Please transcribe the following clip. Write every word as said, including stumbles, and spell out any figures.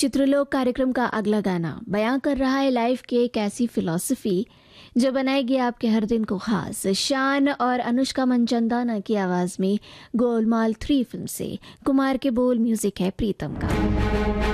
चित्रलोक कार्यक्रम का अगला गाना बयां कर रहा है लाइफ की एक ऐसी फिलॉसफी जो बनाएगी आपके हर दिन को खास। शान और अनुष्का मंचंदाना की आवाज में गोलमाल थ्री फिल्म से कुमार के बोल, म्यूजिक है प्रीतम का।